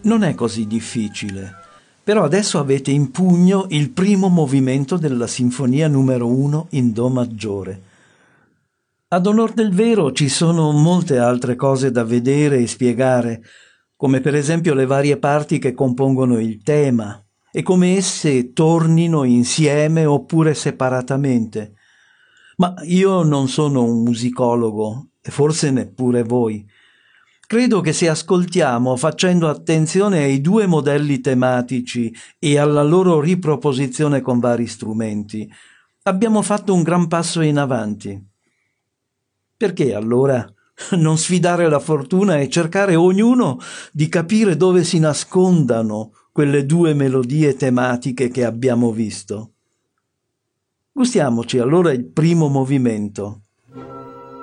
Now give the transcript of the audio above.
Non è così difficile, però adesso avete in pugno il primo movimento della Sinfonia numero 1 in Do maggiore. Ad onor del vero ci sono molte altre cose da vedere e spiegare, come per esempio le varie parti che compongono il tema e come esse tornino insieme oppure separatamente. Ma io non sono un musicologo e forse neppure voi. Credo che se ascoltiamo facendo attenzione ai due modelli tematici e alla loro riproposizione con vari strumenti, abbiamo fatto un gran passo in avanti. Perché allora non sfidare la fortuna e cercare ognuno di capire dove si nascondano quelle due melodie tematiche che abbiamo visto? Gustiamoci allora il primo movimento.